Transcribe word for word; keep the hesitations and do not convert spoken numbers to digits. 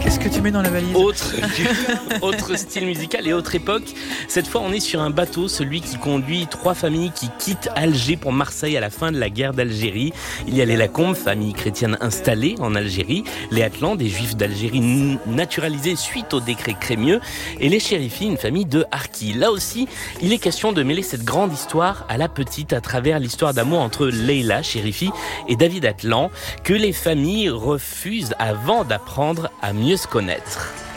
Qu'est-ce que tu mets dans la valise ? Autre, autre style musical et autre époque. Cette fois, on est sur un bateau, celui qui conduit trois familles qui quittent Alger pour Marseille à la fin de la guerre d'Algérie. Il y a les Lacombe, famille chrétienne installée en Algérie, les Atlan, des juifs d'Algérie naturalisés suite au décret Crémieux, et les Chérifi, une famille de Harkis. Là aussi, il est question de mêler cette grande histoire à la petite à travers l'histoire d'amour entre Leïla Chérifi et David Atlan, que les familles refusent avant d'apprendre à mieux se connaître.